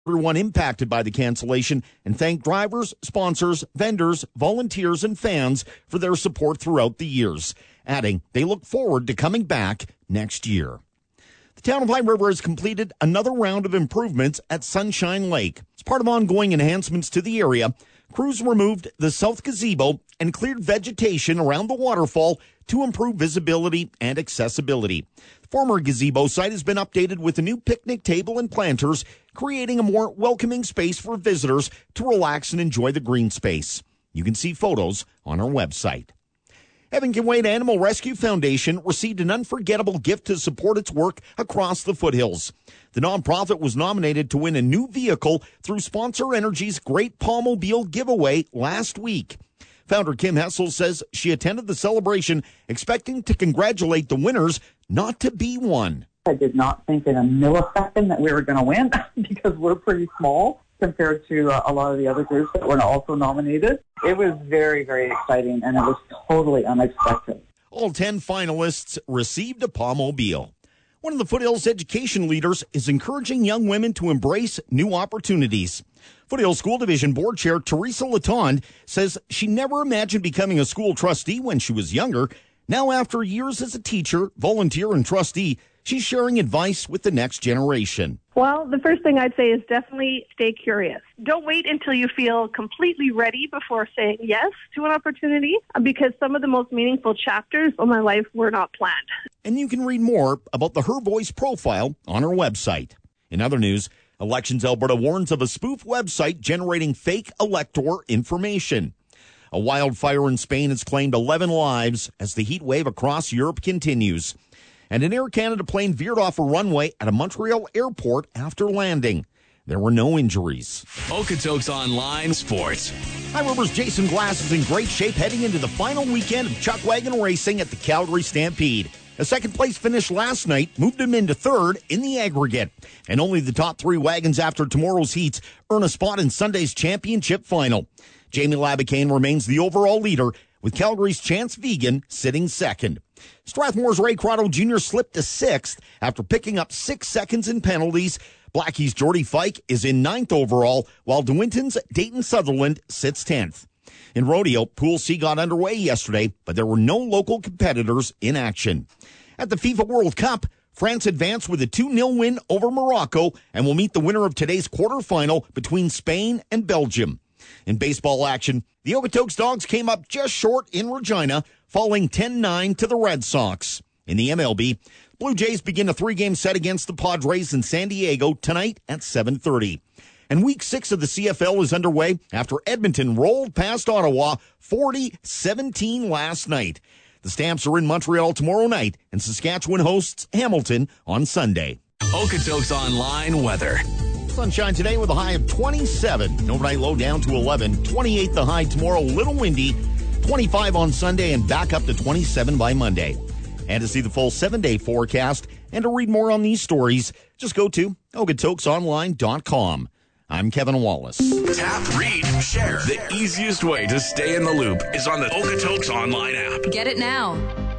everyone impacted by the cancellation and thank drivers, sponsors, vendors, volunteers, and fans for their support throughout the years, adding they look forward to coming back next year. The town of High River has completed another round of improvements at Sunshine Lake. As part of ongoing enhancements to the area, crews removed the south gazebo and cleared vegetation around the waterfall to improve visibility and accessibility. The former gazebo site has been updated with a new picnic table and planters, creating a more welcoming space for visitors to relax and enjoy the green space. You can see photos on our website. Evan Kinwade Animal Rescue Foundation received an unforgettable gift to support its work across the foothills. The nonprofit was nominated to win a new vehicle through Sponsor Energy's Great Palmobile giveaway last week. Founder Kim Hessel says she attended the celebration expecting to congratulate the winners, not to be one. I did not think in a millisecond that we were going to win because we're pretty small compared to a lot of the other groups that were also nominated. It was very, very exciting, and it was totally unexpected. All 10 finalists received a Palmobile. One of the Foothills education leaders is encouraging young women to embrace new opportunities. Foothill School Division Board Chair Teresa Latond says she never imagined becoming a school trustee when she was younger. Now, after years as a teacher, volunteer, and trustee, she's sharing advice with the next generation. Well, the first thing I'd say is definitely stay curious. Don't wait until you feel completely ready before saying yes to an opportunity, because some of the most meaningful chapters of my life were not planned. And you can read more about the Her Voice profile on her website. In other news, Elections Alberta warns of a spoof website generating fake elector information. A wildfire in Spain has claimed 11 lives as the heat wave across Europe continues. And an Air Canada plane veered off a runway at a Montreal airport after landing. There were no injuries. Okotoks Online Sports. High River's Jason Glass is in great shape heading into the final weekend of Chuck Wagon Racing at the Calgary Stampede. A second-place finish last night moved him into third in the aggregate. And only the top 3 wagons after tomorrow's heats earn a spot in Sunday's championship final. Jamie Labicane remains the overall leader, with Calgary's Chance Vegan sitting second. Strathmore's Ray Crotto Jr. slipped to 6th after picking up 6 seconds in penalties. Blackie's Jordy Fike is in 9th overall, while DeWinton's Dayton Sutherland sits 10th. In rodeo, Pool C got underway yesterday, but there were no local competitors in action. At the FIFA World Cup, France advanced with a 2-0 win over Morocco and will meet the winner of today's quarterfinal between Spain and Belgium. In baseball action, the Okotoks Dogs came up just short in Regina, falling 10-9 to the Red Sox. In the MLB, Blue Jays begin a 3-game set against the Padres in San Diego tonight at 7:30. And Week 6 of the CFL is underway after Edmonton rolled past Ottawa 40-17 last night. The Stamps are in Montreal tomorrow night, and Saskatchewan hosts Hamilton on Sunday. Okotoks Online weather. Sunshine today with a high of 27. An overnight low down to 11. 28 the high tomorrow, a little windy. 25 on Sunday and back up to 27 by Monday. And to see the full 7-day forecast and to read more on these stories, just go to okotokesonline.com. I'm Kevin Wallace. Tap, read, share. The easiest way to stay in the loop is on the Okotoks Online app. Get it now.